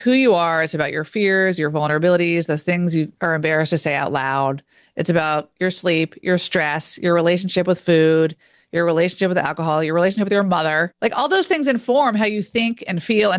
who you are. It's about your fears, your vulnerabilities, the things you are embarrassed to say out loud. It's about your sleep, your stress, your relationship with food, your relationship with alcohol, your relationship with your mother. Like all those things inform how you think and feel and